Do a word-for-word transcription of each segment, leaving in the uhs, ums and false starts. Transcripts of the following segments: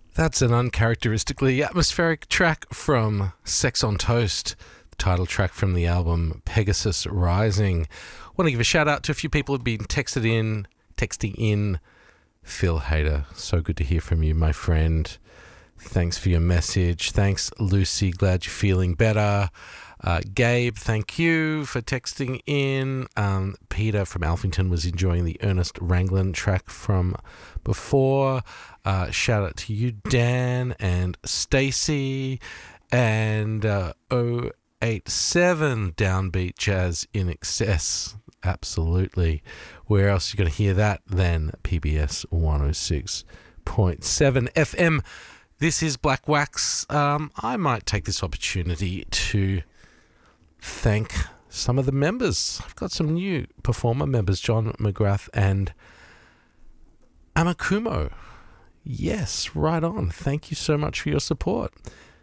That's an uncharacteristically atmospheric track from Sex on Toast, the title track from the album Pegasus Rising. I want to give a shout out to a few people who've been texted in, texting in. Phil Hader, so good to hear from you, my friend. Thanks for your message. Thanks, Lucy. Glad you're feeling better. Uh, Gabe, thank you for texting in. Um, Peter from Alphington was enjoying the Ernest Ranglin track from before. Uh, shout out to you, Dan and Stacy and uh, oh eight seven Downbeat Jazz in Excess. Absolutely. Where else are you going to hear that than P B S one oh six point seven F M? This is Black Wax. Um, I might take this opportunity to thank some of the members. I've got some new performer members, John McGrath and Amakumo. Yes, right on. Thank you so much for your support.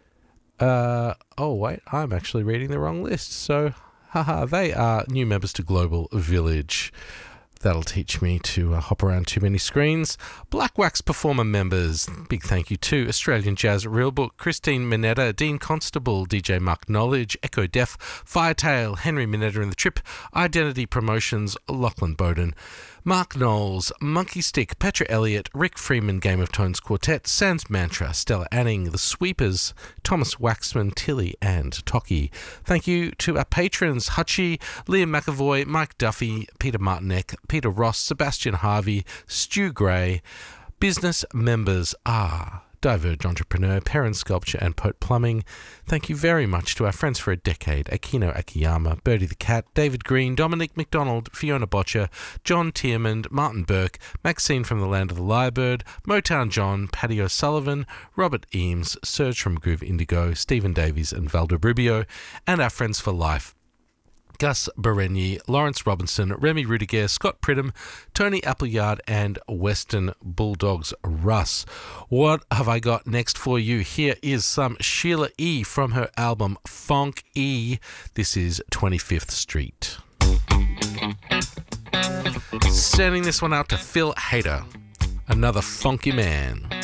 Uh, oh, wait, I'm actually reading the wrong list. So, haha, they are new members to Global Village. That'll teach me to uh, hop around too many screens. Black Wax performer members, big thank you to Australian Jazz Real Book, Christine Minetta, Dean Constable, D J Mark Knowledge, Echo Def, Firetail, Henry Minetta and the Trip, Identity Promotions, Lachlan Bowden, Mark Knowles, Monkey Stick, Petra Elliott, Rick Freeman, Game of Tones Quartet, Sans Mantra, Stella Anning, The Sweepers, Thomas Waxman, Tilly and Tocky. Thank you to our patrons, Hutchie, Liam McAvoy, Mike Duffy, Peter Martinek, Peter Ross, Sebastian Harvey, Stu Gray. Business members are Diverge Entrepreneur, Perrin Sculpture and Pote Plumbing. Thank you very much to our friends for a decade, Akino Akiyama, Birdie the Cat, David Green, Dominic McDonald, Fiona Botcher, John Tiermond, Martin Burke, Maxine from the Land of the Lyrebird, Motown John, Paddy O'Sullivan, Robert Eames, Serge from Groove Indigo, Stephen Davies and Valdo Rubio, and our friends for life, Gus Berenier, Lawrence Robinson, Remy Rudiger, Scott Pridham, Tony Appleyard, and Western Bulldogs Russ. What have I got next for you? Here is some Sheila E. from her album Funk E. This is twenty-fifth Street. Sending this one out to Phil Hader, another funky man.